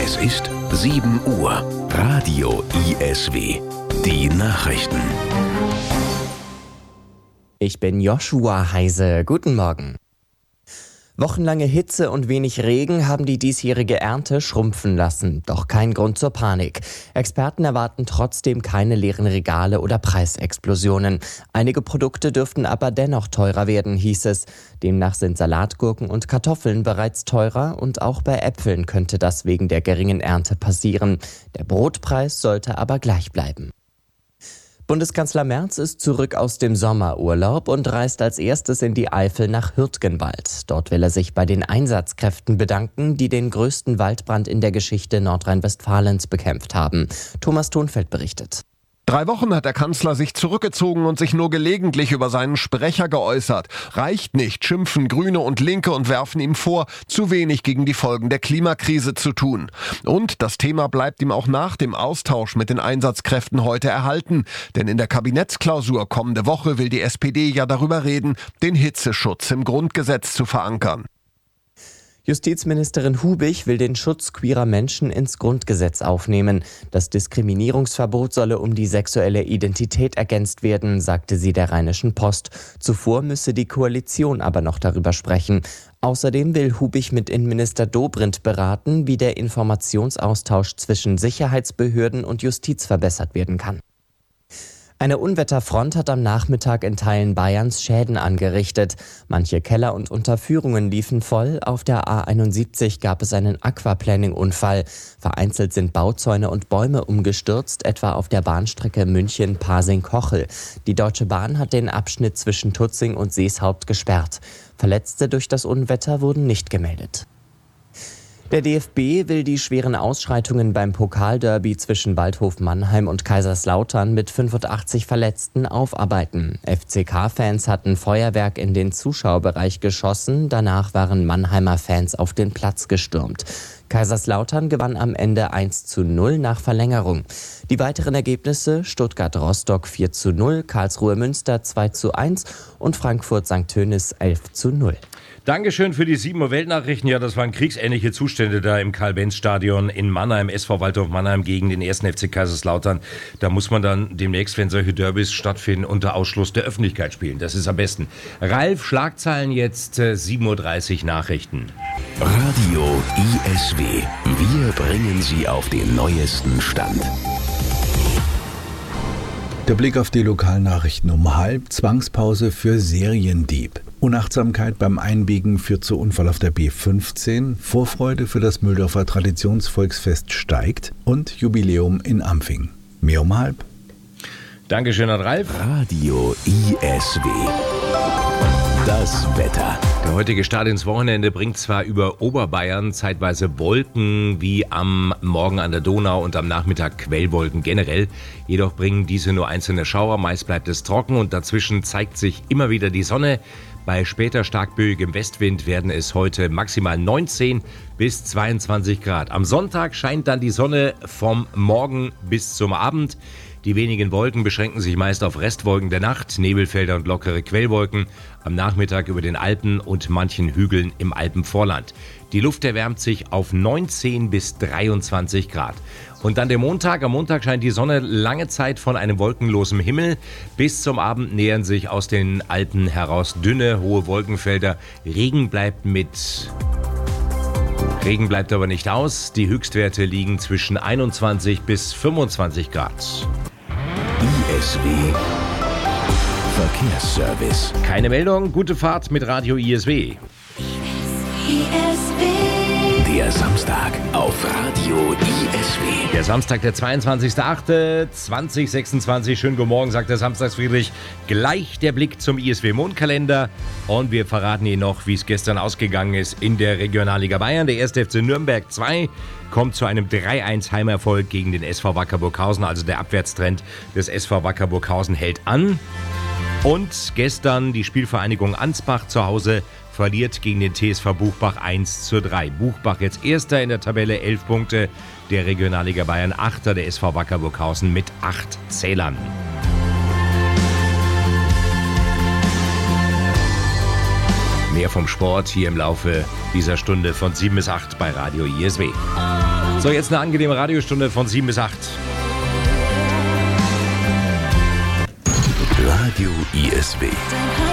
Es ist 7 Uhr. Radio ISW. Die Nachrichten. Ich bin Joshua Heise. Guten Morgen. Wochenlange Hitze und wenig Regen haben die diesjährige Ernte schrumpfen lassen. Doch kein Grund zur Panik. Experten erwarten trotzdem keine leeren Regale oder Preisexplosionen. Einige Produkte dürften aber dennoch teurer werden, hieß es. Demnach sind Salatgurken und Kartoffeln bereits teurer und auch bei Äpfeln könnte das wegen der geringen Ernte passieren. Der Brotpreis sollte aber gleich bleiben. Bundeskanzler Merz ist zurück aus dem Sommerurlaub und reist als erstes in die Eifel nach Hürtgenwald. Dort will er sich bei den Einsatzkräften bedanken, die den größten Waldbrand in der Geschichte Nordrhein-Westfalens bekämpft haben. Thomas Thonfeld berichtet. 3 Wochen hat der Kanzler sich zurückgezogen und sich nur gelegentlich über seinen Sprecher geäußert. Reicht nicht, schimpfen Grüne und Linke und werfen ihm vor, zu wenig gegen die Folgen der Klimakrise zu tun. Und das Thema bleibt ihm auch nach dem Austausch mit den Einsatzkräften heute erhalten. Denn in der Kabinettsklausur kommende Woche will die SPD ja darüber reden, den Hitzeschutz im Grundgesetz zu verankern. Justizministerin Hubich will den Schutz queerer Menschen ins Grundgesetz aufnehmen. Das Diskriminierungsverbot solle um die sexuelle Identität ergänzt werden, sagte sie der Rheinischen Post. Zuvor müsse die Koalition aber noch darüber sprechen. Außerdem will Hubich mit Innenminister Dobrindt beraten, wie der Informationsaustausch zwischen Sicherheitsbehörden und Justiz verbessert werden kann. Eine Unwetterfront hat am Nachmittag in Teilen Bayerns Schäden angerichtet. Manche Keller und Unterführungen liefen voll. Auf der A71 gab es einen Aquaplaning-Unfall. Vereinzelt sind Bauzäune und Bäume umgestürzt, etwa auf der Bahnstrecke München-Pasing-Kochel. Die Deutsche Bahn hat den Abschnitt zwischen Tutzing und Seeshaupt gesperrt. Verletzte durch das Unwetter wurden nicht gemeldet. Der DFB will die schweren Ausschreitungen beim Pokalderby zwischen Waldhof Mannheim und Kaiserslautern mit 85 Verletzten aufarbeiten. FCK-Fans hatten Feuerwerk in den Zuschauerbereich geschossen, danach waren Mannheimer Fans auf den Platz gestürmt. Kaiserslautern gewann am Ende 1:0 nach Verlängerung. Die weiteren Ergebnisse: Stuttgart-Rostock 4:0, Karlsruhe-Münster 2:1 und Frankfurt-St. Tönnies 11:0. Dankeschön für die 7 Uhr Weltnachrichten. Ja, das waren kriegsähnliche Zustände da im Karl-Benz-Stadion in Mannheim, SV Waldhof Mannheim gegen den 1. FC Kaiserslautern. Da muss man dann demnächst, wenn solche Derbys stattfinden, unter Ausschluss der Öffentlichkeit spielen. Das ist am besten. Ralf, Schlagzeilen jetzt, 7:30 Uhr Nachrichten. Radio ISW. Wir bringen Sie auf den neuesten Stand. Der Blick auf die Lokalnachrichten um 12:30, Zwangspause für Seriendieb. Unachtsamkeit beim Einbiegen führt zu Unfall auf der B15, Vorfreude für das Mühldorfer Traditionsvolksfest steigt und Jubiläum in Ampfing. Mehr um 12:30. Dankeschön an Ralf. Radio ISW. Das Wetter. Der heutige Start ins Wochenende bringt zwar über Oberbayern zeitweise Wolken wie am Morgen an der Donau und am Nachmittag Quellwolken generell. Jedoch bringen diese nur einzelne Schauer. Meist bleibt es trocken und dazwischen zeigt sich immer wieder die Sonne. Bei später starkböigem Westwind werden es heute maximal 19 bis 22 Grad. Am Sonntag scheint dann die Sonne vom Morgen bis zum Abend. Die wenigen Wolken beschränken sich meist auf Restwolken der Nacht, Nebelfelder und lockere Quellwolken. Am Nachmittag über den Alpen und manchen Hügeln im Alpenvorland. Die Luft erwärmt sich auf 19 bis 23 Grad. Und dann der Montag. Am Montag scheint die Sonne lange Zeit von einem wolkenlosen Himmel. Bis zum Abend nähern sich aus den Alpen heraus dünne, hohe Wolkenfelder. Regen bleibt aber nicht aus. Die Höchstwerte liegen zwischen 21 bis 25 Grad. ISW Verkehrsservice. Keine Meldung, gute Fahrt mit Radio ISW. Der Samstag auf Radio ISW. Der Samstag, der 22.08.2026. Schönen guten Morgen, sagt der Samstagsfriedrich. Gleich der Blick zum ISW-Mondkalender. Und wir verraten Ihnen noch, wie es gestern ausgegangen ist in der Regionalliga Bayern. Der 1. FC Nürnberg 2 kommt zu einem 3:1 Heimerfolg gegen den SV Wacker Burghausen. Also der Abwärtstrend des SV Wacker Burghausen hält an. Und gestern die Spielvereinigung Ansbach zu Hause verliert gegen den TSV Buchbach 1:3. Buchbach jetzt Erster in der Tabelle, 11 Punkte. Der Regionalliga Bayern Achter, der SV Wacker Burghausen mit 8 Zählern. Mehr vom Sport hier im Laufe dieser Stunde von 7 bis 8 bei Radio ISW. So, jetzt eine angenehme Radiostunde von 7 bis 8. Radio ISW.